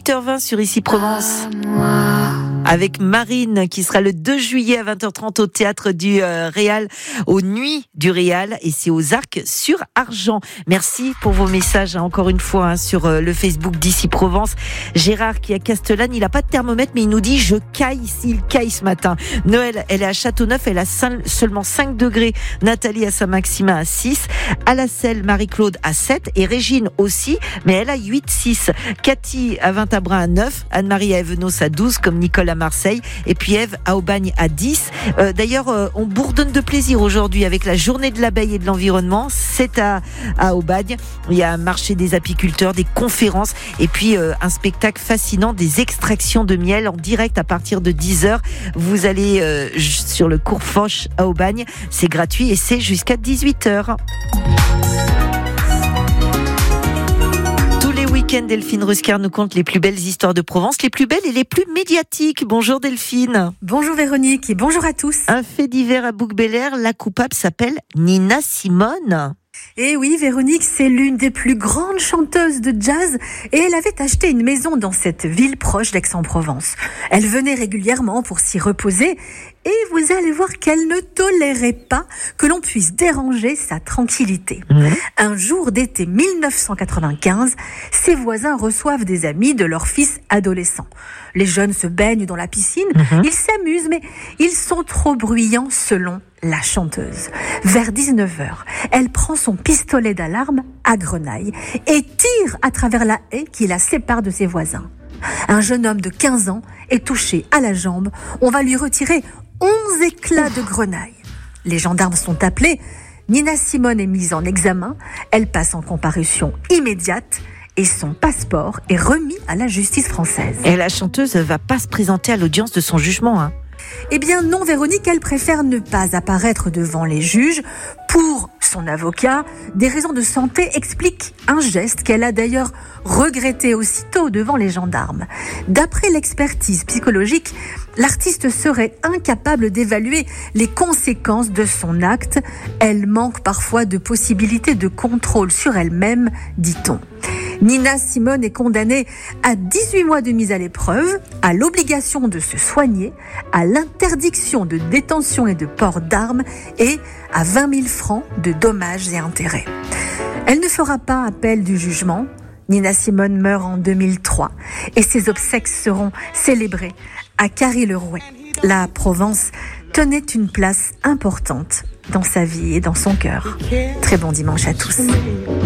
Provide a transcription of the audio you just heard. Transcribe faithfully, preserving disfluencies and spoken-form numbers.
huit heures vingt sur Ici Provence. Avec Marine qui sera le deux juillet à vingt heures trente au théâtre du euh, Réal, aux Nuits du Réal, et c'est aux Arcs sur Argent. Merci pour vos messages hein, encore une fois hein, sur euh, le Facebook d'Ici Provence. Gérard qui est à Castellane, il n'a pas de thermomètre mais il nous dit je caille s'il caille ce matin. Noël, elle est à Châteauneuf, elle a cinq, seulement cinq degrés. Nathalie à Saint-Maximin à six. À la Selle, Marie-Claude à sept et Régine aussi, mais elle a huit six. Cathy à Vintabrin à neuf. Anne-Marie à Evenos à douze comme Nicole à Marseille, et puis Ève à Aubagne à dix. Euh, d'ailleurs, euh, on bourdonne de plaisir aujourd'hui avec la journée de l'abeille et de l'environnement. C'est à, à Aubagne. Il y a un marché des apiculteurs, des conférences, et puis euh, un spectacle fascinant, des extractions de miel en direct à partir de dix heures. Vous allez euh, sur le cours Foch à Aubagne. C'est gratuit et c'est jusqu'à dix-huit heures. Week-end, Delphine Ruscar nous conte les plus belles histoires de Provence, les plus belles et les plus médiatiques. Bonjour Delphine. Bonjour Véronique et bonjour à tous. Un fait divers à Bouc-Bel-Air, la coupable s'appelle Nina Simone. Et oui, Véronique, c'est l'une des plus grandes chanteuses de jazz et elle avait acheté une maison dans cette ville proche d'Aix-en-Provence. Elle venait régulièrement pour s'y reposer et vous allez voir qu'elle ne tolérait pas que l'on puisse déranger sa tranquillité. Mmh. Un jour d'été dix-neuf cent quatre-vingt-quinze, ses voisins reçoivent des amis de leur fils adolescent. Les jeunes se baignent dans la piscine, mmh. ils s'amusent, mais ils sont trop bruyants selon la chanteuse. Vers dix-neuf heures, elle prend son pistolet d'alarme à grenaille et tire à travers la haie qui la sépare de ses voisins. Un jeune homme de quinze ans est touché à la jambe. On va lui retirer onze éclats de grenaille. Les gendarmes sont appelés. Nina Simone est mise en examen. Elle passe en comparution immédiate et son passeport est remis à la justice française. Et la chanteuse ne va pas se présenter à l'audience de son jugement, hein. Eh bien non, Véronique, elle préfère ne pas apparaître devant les juges. Pour son avocat, des raisons de santé expliquent un geste qu'elle a d'ailleurs regretté aussitôt devant les gendarmes. D'après l'expertise psychologique, l'artiste serait incapable d'évaluer les conséquences de son acte. Elle manque parfois de possibilités de contrôle sur elle-même, dit-on. Nina Simone est condamnée à dix-huit mois de mise à l'épreuve, à l'obligation de se soigner, à l'interdiction de détention et de port d'armes et à vingt mille francs de dommages et intérêts. Elle ne fera pas appel du jugement. Nina Simone meurt en deux mille trois et ses obsèques seront célébrées à Carry-le-Rouet. La Provence tenait une place importante dans sa vie et dans son cœur. Très bon dimanche à tous.